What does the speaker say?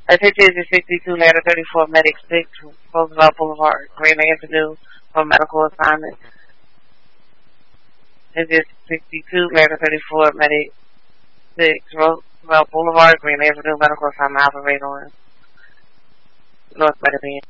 Attention is 62 Ladder 34 Medic 6, Roosevelt Boulevard, Green Avenue, for medical assignment. Attention 62 Ladder 34 Medic 6, Roosevelt Boulevard, Green Avenue, medical assignment operate on North Mediterranean.